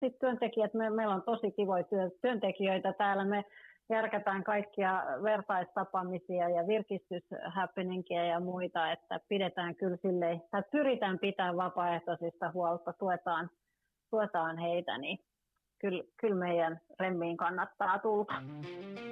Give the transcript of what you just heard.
sitten työntekijät, meillä on tosi kivoja työntekijöitä täällä, me järkätään kaikkia vertaistapaamisia ja virkistyshappeningia ja muita, että pidetään kyllä silleen, tai pyritään pitämään vapaaehtoisista huolta, tuetaan heitä, niin kyllä meidän remmiin kannattaa tulla.